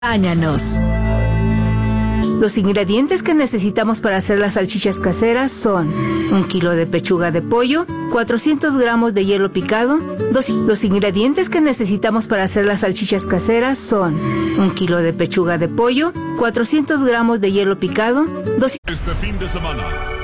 Áñanos. Los ingredientes que necesitamos para hacer las salchichas caseras son 1 kilo de pechuga de pollo, 400 gramos de hielo picado. Los ingredientes que necesitamos para hacer las salchichas caseras son 1 kilo de pechuga de pollo, 400 gramos de hielo picado, Este fin de semana